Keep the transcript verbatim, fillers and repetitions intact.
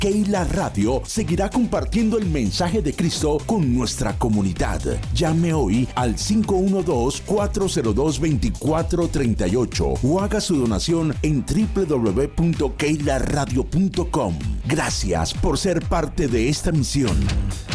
Keila Radio seguirá compartiendo el mensaje de Cristo con nuestra comunidad. Llame hoy al cinco uno dos, cuatro cero dos, dos cuatro tres ocho o haga su donación en doble u doble u doble u punto keila radio punto com. Gracias por ser parte de esta misión.